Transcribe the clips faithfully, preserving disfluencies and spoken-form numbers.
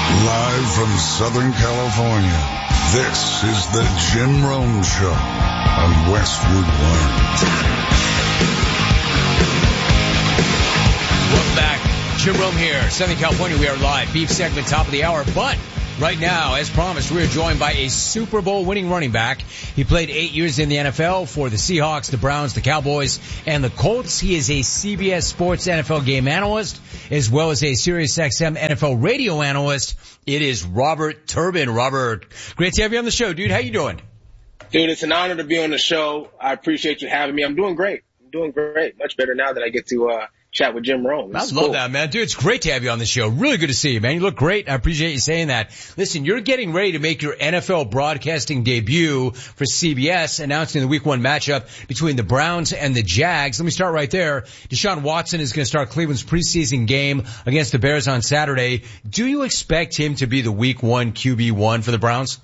Live from Southern California, this is the Jim Rome Show on Westwood One. Welcome back. Jim Rome here. Southern California, we are live. Beef segment, top of the hour. But right now, as promised, we are joined by a Super Bowl winning running back. He played eight years in the N F L for the Seahawks, the Browns, the Cowboys, and the Colts. He is a C B S Sports N F L game analyst, as well as a SiriusXM N F L radio analyst. It is Robert Turbin. Robert, great to have you on the show, dude. How you doing? Dude, it's an honor to be on the show. I appreciate you having me. I'm doing great. I'm doing great. Much better now that I get to uh chat with Jim Rome. I love cool. that, man. Dude, it's great to have you on the show. Really good to see you, man. You look great. I appreciate you saying that. Listen, you're getting ready to make your N F L broadcasting debut for C B S, announcing the week one matchup between the Browns and the Jags. Let me start right there. Deshaun Watson is going to start Cleveland's preseason game against the Bears on Saturday. Do you expect him to be the week one Q B one for the Browns?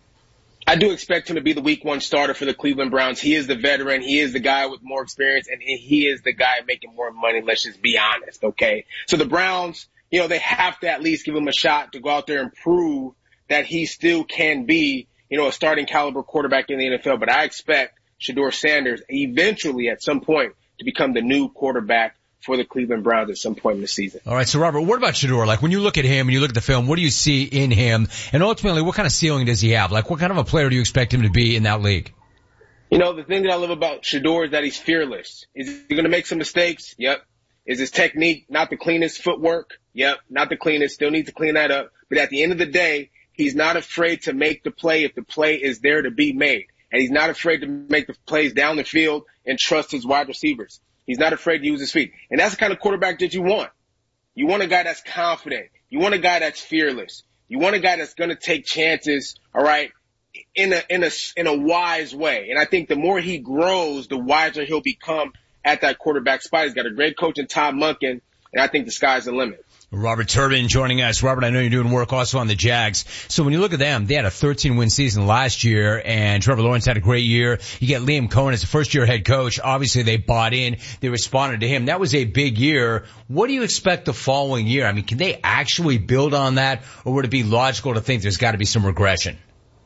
I do expect him to be the week one starter for the Cleveland Browns. He is the veteran. He is the guy with more experience, and he is the guy making more money. Let's just be honest, okay? So the Browns, you know, they have to at least give him a shot to go out there and prove that he still can be, you know, a starting caliber quarterback in the N F L. But I expect Shedeur Sanders eventually at some point to become the new quarterback for the Cleveland Browns at some point in the season. All right, so Robert, what about Shedeur? Like, when you look at him and you look at the film, what do you see in him? And ultimately, what kind of ceiling does he have? Like, what kind of a player do you expect him to be in that league? You know, the thing that I love about Shedeur is that he's fearless. Is he going to make some mistakes? Yep. Is his technique not the cleanest? Footwork? Yep, not the cleanest. Still needs to clean that up. But at the end of the day, he's not afraid to make the play if the play is there to be made. And he's not afraid to make the plays down the field and trust his wide receivers. He's not afraid to use his feet. And that's the kind of quarterback that you want. You want a guy that's confident. You want a guy that's fearless. You want a guy that's going to take chances, all right, in a, in a, in a wise way. And I think the more he grows, the wiser he'll become at that quarterback spot. He's got a great coach in Todd Monken, and I think the sky's the limit. Robert Turbin joining us. Robert, I know you're doing work also on the Jags. So when you look at them, they had a thirteen win season last year, and Trevor Lawrence had a great year. You get Liam Cohen as a first-year head coach. Obviously, they bought in. They responded to him. That was a big year. What do you expect the following year? I mean, can they actually build on that, or would it be logical to think there's got to be some regression?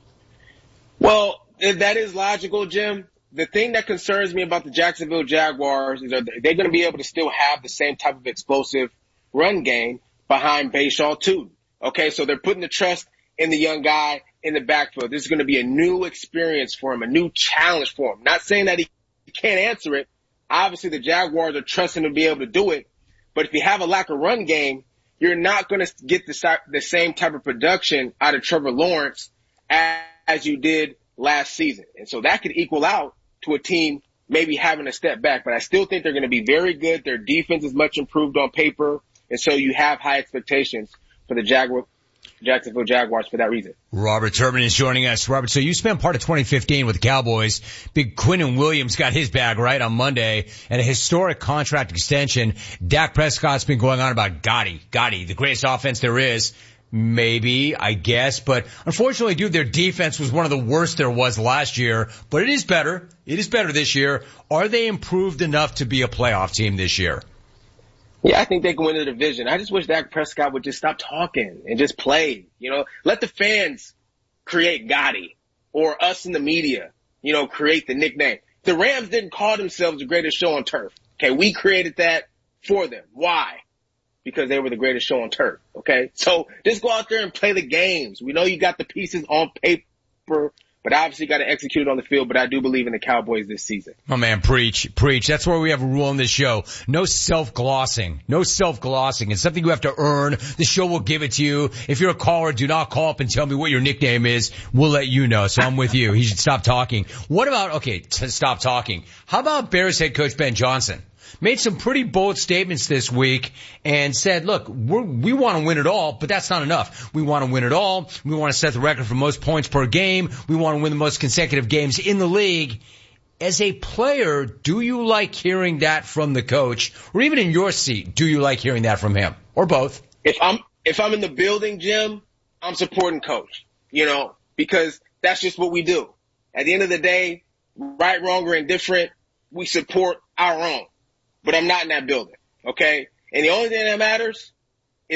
Well, that is logical, Jim. The thing that concerns me about the Jacksonville Jaguars is are they going to be able to still have the same type of explosive run game behind Bashaw Tootin. Okay, so they're putting the trust in the young guy in the backfield. This is going to be a new experience for him, a new challenge for him. Not saying that he can't answer it. Obviously, the Jaguars are trusting him to be able to do it. But if you have a lack of run game, you're not going to get the, the same type of production out of Trevor Lawrence as, as you did last season. And so that could equal out to a team maybe having a step back. But I still think they're going to be very good. Their defense is much improved on paper. And so you have high expectations for the Jaguar, Jacksonville Jaguars for that reason. Robert Turbin is joining us. Robert, so you spent part of twenty fifteen with the Cowboys. Big Quinnen Williams got his bag right on Monday, and a historic contract extension. Dak Prescott's been going on about Gotti. Gotti, the greatest offense there is. Maybe, I guess. But unfortunately, dude, their defense was one of the worst there was last year. But it is better. It is better this year. Are they improved enough to be a playoff team this year? Yeah, I think they can win the division. I just wish Dak Prescott would just stop talking and just play. You know, let the fans create Gotti, or us in the media, you know, create the nickname. The Rams didn't call themselves the greatest show on turf. Okay, we created that for them. Why? Because they were the greatest show on turf. Okay, so just go out there and play the games. We know you got the pieces on paper, but obviously got to execute it on the field. But I do believe in the Cowboys this season. Oh man, preach, preach. That's why we have a rule on this show. No self-glossing. No self-glossing. It's something you have to earn. The show will give it to you. If you're a caller, do not call up and tell me what your nickname is. We'll let you know. So I'm with you. He should stop talking. What about, okay, t- stop talking. How about Bears head coach Ben Johnson? Made some pretty bold statements this week and said, look, we're, we want to win it all, but that's not enough. We want to win it all. We want to set the record for most points per game. We want to win the most consecutive games in the league. As a player, do you like hearing that from the coach? Or even in your seat, do you like hearing that from him? Or both? If I'm, if I'm in the building, Jim, I'm supporting coach, you know, because that's just what we do. At the end of the day, right, wrong, or indifferent, we support our own. But I'm not in that building, okay? And the only thing that matters is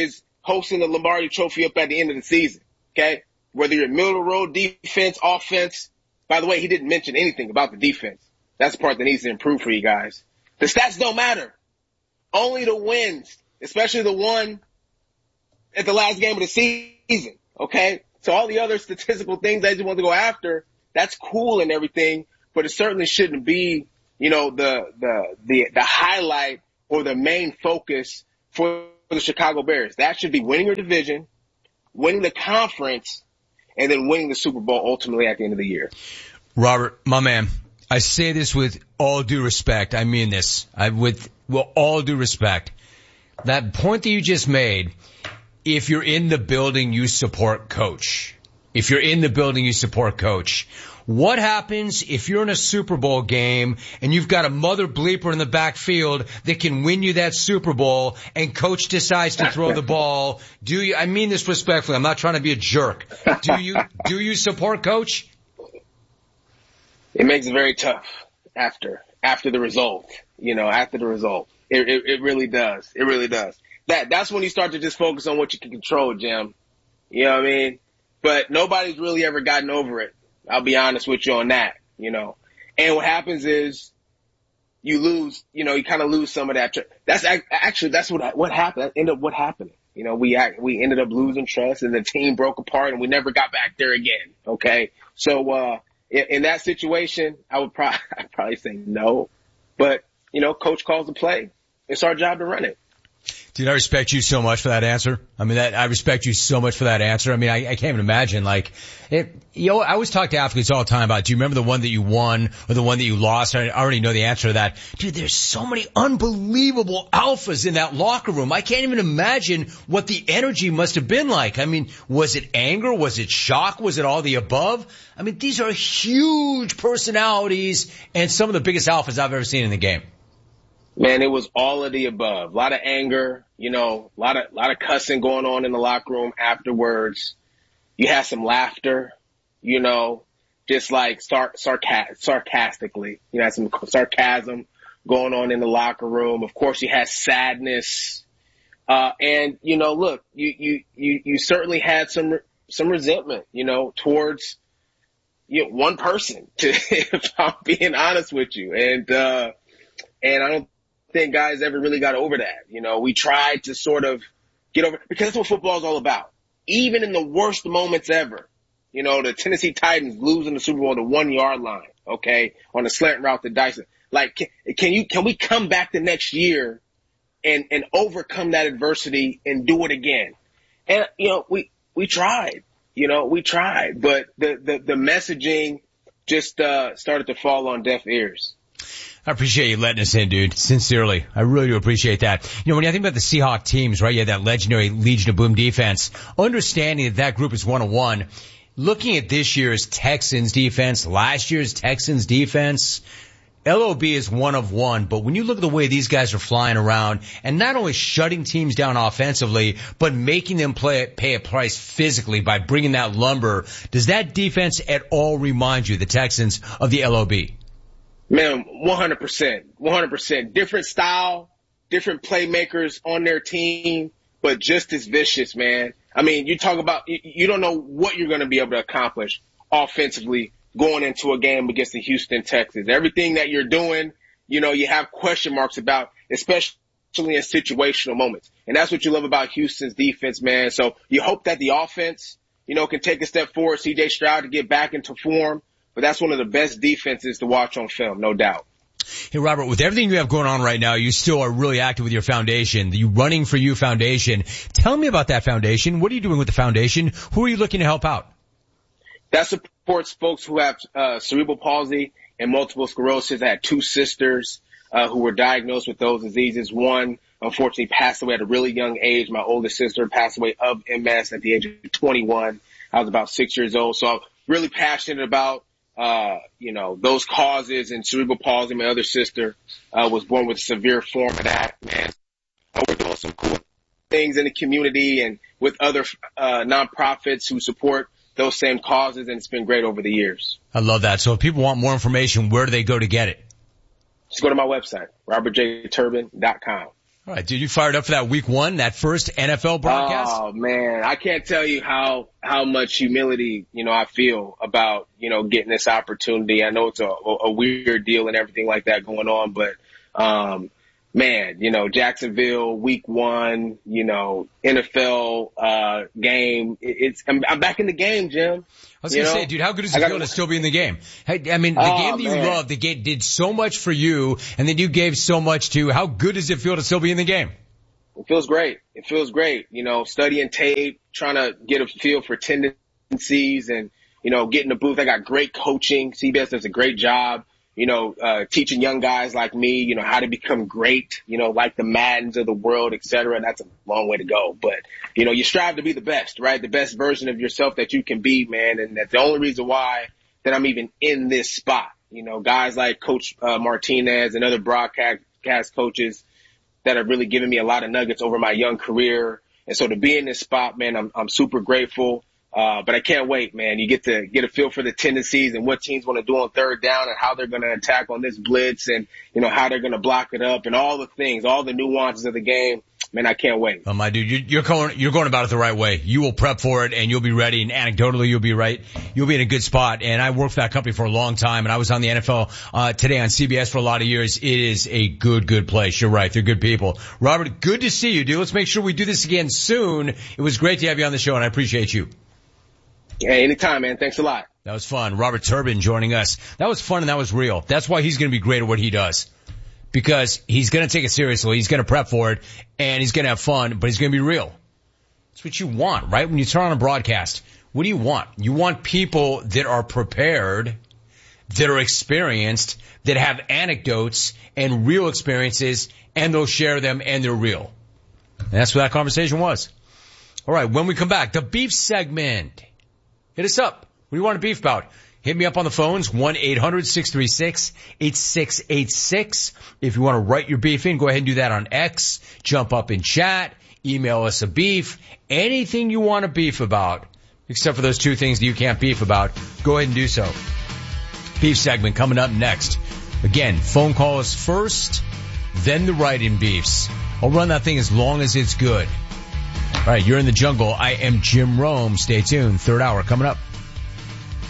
hosting the Lombardi Trophy up at the end of the season, okay? Whether you're middle road, defense, offense. By the way, he didn't mention anything about the defense. That's the part that needs to improve for you guys. The stats don't matter. Only the wins, especially the one at the last game of the season, okay? So all the other statistical things that you want to go after, that's cool and everything, but it certainly shouldn't be, you know, the, the, the, the highlight or the main focus for the Chicago Bears. That should be winning your division, winning the conference, and then winning the Super Bowl ultimately at the end of the year. Robert, my man, I say this with all due respect. I mean this. I, with, with all due respect. That point that you just made, if you're in the building, you support coach. If you're in the building, you support coach. What happens if you're in a Super Bowl game and you've got a mother bleeper in the backfield that can win you that Super Bowl and coach decides to throw the ball? Do you, I mean this respectfully, I'm not trying to be a jerk. Do you, do you support coach? It makes it very tough after, after the result, you know, after the result. It, it, it really does. It really does. That, that's when you start to just focus on what you can control, Jim. You know what I mean? But nobody's really ever gotten over it. I'll be honest with you on that, you know. And what happens is you lose, you know, you kind of lose some of that. Tr- that's actually, that's what, what happened. That ended up what happened. You know, we, act, we ended up losing trust and the team broke apart and we never got back there again. Okay. So, uh, in, in that situation, I would probably, I'd probably say no, but you know, coach calls the play. It's our job to run it. Dude, I respect you so much for that answer. I mean, that, I respect you so much for that answer. I mean, I, I can't even imagine, like, it, you know, I always talk to athletes all the time about, do you remember the one that you won or the one that you lost? I already know the answer to that. Dude, there's so many unbelievable alphas in that locker room. I can't even imagine what the energy must have been like. I mean, was it anger? Was it shock? Was it all the above? I mean, these are huge personalities and some of the biggest alphas I've ever seen in the game. Man, it was all of the above. A lot of anger, you know, a lot of, a lot of cussing going on in the locker room afterwards. You had some laughter, you know, just like sar- sarca- sarcastically. You had some sarcasm going on in the locker room. Of course, you had sadness. Uh, and, you know, look, you, you, you, you certainly had some, some resentment, you know, towards, you know, one person, to, if I'm being honest with you. And, uh, and I don't think guys ever really got over that. You know, we tried to sort of get over, because that's what football is all about. Even in the worst moments ever, you know, the Tennessee Titans losing the Super Bowl at the one yard line, okay, on a slant route to Dyson. Like, can, can you, can we come back the next year and, and overcome that adversity and do it again? And, you know, we, we tried, you know, we tried, but the, the, the messaging just, uh, started to fall on deaf ears. I appreciate you letting us in, dude. Sincerely. I really do appreciate that. You know, when you think about the Seahawks teams, right, you had that legendary Legion of Boom defense, understanding that that group is one oh one, looking at this year's Texans defense, last year's Texans defense, L O B is one of one, but when you look at the way these guys are flying around and not only shutting teams down offensively, but making them play, pay a price physically by bringing that lumber, does that defense at all remind you, the Texans, of the L O B? Man, one hundred percent, one hundred percent. Different style, different playmakers on their team, but just as vicious, man. I mean, you talk about, you don't know what you're going to be able to accomplish offensively going into a game against the Houston Texans. Everything that you're doing, you know, you have question marks about, especially in situational moments. And that's what you love about Houston's defense, man. So you hope that the offense, you know, can take a step forward, C J Stroud to get back into form. But that's one of the best defenses to watch on film, no doubt. Hey, Robert, with everything you have going on right now, you still are really active with your foundation, the Running for You Foundation. Tell me about that foundation. What are you doing with the foundation? Who are you looking to help out? That supports folks who have uh, cerebral palsy and multiple sclerosis. I had two sisters uh, who were diagnosed with those diseases. One, unfortunately, passed away at a really young age. My oldest sister passed away of M S at the age of twenty-one. I was about six years old. So I'm really passionate about Uh, you know, those causes, and cerebral palsy. My other sister, uh, was born with a severe form of that, man. We're doing some cool things in the community and with other, uh, nonprofits who support those same causes, and it's been great over the years. I love that. So if people want more information, where do they go to get it? Just go to my website, robert j turbin dot com. All right, dude, you fired up for that week one, that first N F L broadcast? Oh man, I can't tell you how, how much humility, you know, I feel about, you know, getting this opportunity. I know it's a, a weird deal and everything like that going on, but, um, man, you know, Jacksonville week one, you know, N F L, uh, game. It's, I'm, I'm back in the game, Jim. I was going to say, dude, how good does it feel to still be in the game? Hey, I mean, the oh, game that you man. love, the game did so much for you, and then you gave so much to. How good does it feel to still be in the game? It feels great. It feels great. You know, studying tape, trying to get a feel for tendencies and, you know, getting the booth. I got great coaching. C B S does a great job, you know, uh, teaching young guys like me, you know, how to become great, you know, like the Maddens of the world, et cetera. And that's a long way to go. But, you know, you strive to be the best, right? The best version of yourself that you can be, man. And that's the only reason why that I'm even in this spot. You know, guys like Coach uh, Martinez and other broadcast coaches that have really given me a lot of nuggets over my young career. And so to be in this spot, man, I'm, I'm super grateful. Uh, but I can't wait, man. You get to get a feel for the tendencies and what teams want to do on third down and how they're going to attack on this blitz and, you know, how they're going to block it up and all the things, all the nuances of the game. Man, I can't wait. Oh, my dude, you, you're going, you're going about it the right way. You will prep for it and you'll be ready. And anecdotally, you'll be right. You'll be in a good spot. And I worked for that company for a long time and I was on the N F L, uh, today on C B S for a lot of years. It is a good, good place. You're right. They're good people. Robert, good to see you, dude. Let's make sure we do this again soon. It was great to have you on the show and I appreciate you. Hey, anytime, man. Thanks a lot. That was fun. Robert Turbin joining us. That was fun and that was real. That's why he's going to be great at what he does. Because he's going to take it seriously. He's going to prep for it and he's going to have fun, but he's going to be real. That's what you want, right? When you turn on a broadcast, what do you want? You want people that are prepared, that are experienced, that have anecdotes and real experiences, and they'll share them and they're real. And that's what that conversation was. All right. When we come back, the beef segment. Hit us up. What do you want to beef about? Hit me up on the phones, one eight hundred six three six eight six eight six. If you want to write your beef in, go ahead and do that on X. Jump up in chat. Email us a beef. Anything you want to beef about, except for those two things that you can't beef about, go ahead and do so. Beef segment coming up next. Again, phone call us first, then the write-in beefs. I'll run that thing as long as it's good. All right, you're in the jungle. I am Jim Rome. Stay tuned. Third hour coming up.